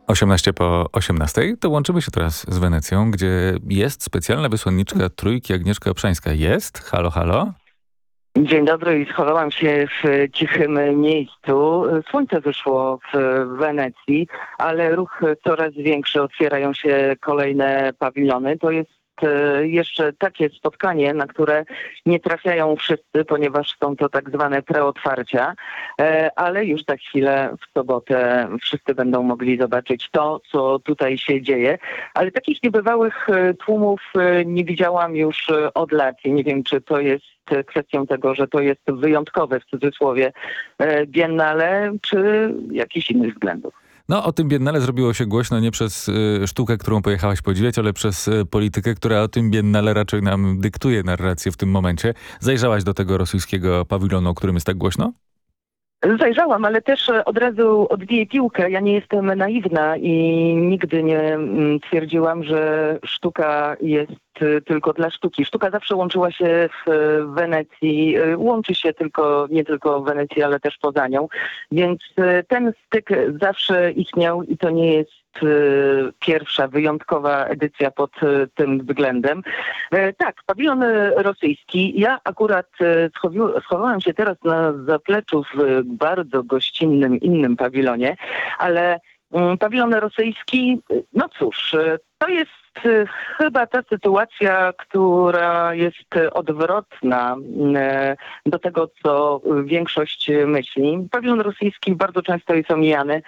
18 po 18. To łączymy się teraz z Wenecją, gdzie jest specjalna wysłanniczka Trójki Agnieszka Obszańska. Jest? Halo, halo? Dzień dobry i schowałam się w cichym miejscu. Słońce wyszło w Wenecji, ale ruch coraz większy, otwierają się kolejne pawilony. To jest jeszcze takie spotkanie, na które nie trafiają wszyscy, ponieważ są to tak zwane preotwarcia, ale już za chwilę w sobotę wszyscy będą mogli zobaczyć to, co tutaj się dzieje. Ale takich niebywałych tłumów nie widziałam już od lat i nie wiem, czy to jest kwestią tego, że to jest wyjątkowe w cudzysłowie biennale, czy jakichś innych względów. No, o tym Biennale zrobiło się głośno nie przez sztukę, którą pojechałaś podziwiać, ale przez politykę, która o tym Biennale raczej nam dyktuje narrację w tym momencie. Zajrzałaś do tego rosyjskiego pawilonu, o którym jest tak głośno? Zajrzałam, ale też od razu odbiję piłkę. Ja nie jestem naiwna i nigdy nie twierdziłam, że sztuka jest tylko dla sztuki. Sztuka zawsze łączyła się w Wenecji, łączy się nie tylko w Wenecji, ale też poza nią. Więc ten styk zawsze istniał i to nie jest pierwsza wyjątkowa edycja pod tym względem. Tak, pawilon rosyjski. Ja akurat schowałam się teraz na zapleczu w bardzo gościnnym innym pawilonie, ale pawilon rosyjski, no cóż, to jest chyba ta sytuacja, która jest odwrotna do tego, co większość myśli. Pawilon rosyjski bardzo często jest omijany.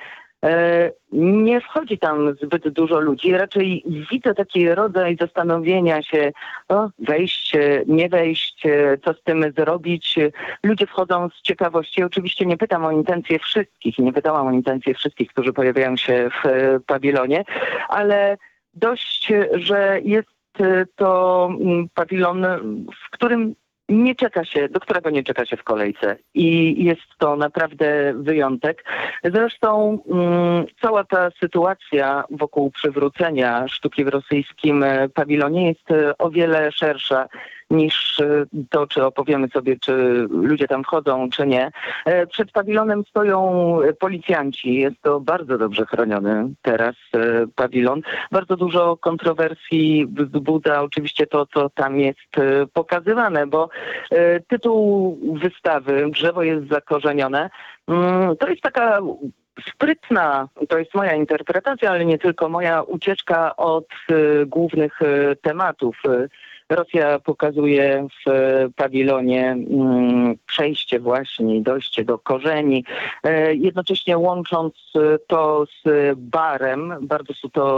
Nie wchodzi tam zbyt dużo ludzi. Raczej widzę taki rodzaj zastanowienia się, wejść, nie wejść, co z tym zrobić. Ludzie wchodzą z ciekawości. Oczywiście nie pytam o intencje wszystkich, nie pytałam o intencje wszystkich, którzy pojawiają się w pawilonie, ale dość, że jest to pawilon, w którym do którego nie czeka się w kolejce. I jest to naprawdę wyjątek. Zresztą cała ta sytuacja wokół przywrócenia sztuki w rosyjskim pawilonie jest o wiele szersza niż to, czy opowiemy sobie, czy ludzie tam wchodzą, czy nie. Przed pawilonem stoją policjanci. Jest to bardzo dobrze chroniony teraz pawilon. Bardzo dużo kontrowersji wzbudza oczywiście to, co tam jest pokazywane, bo tytuł wystawy "Drzewo jest zakorzenione" to jest taka sprytna, to jest moja interpretacja, ale nie tylko moja, ucieczka od głównych tematów. Rosja pokazuje w pawilonie przejście właśnie, dojście do korzeni, jednocześnie łącząc to z barem. Bardzo są to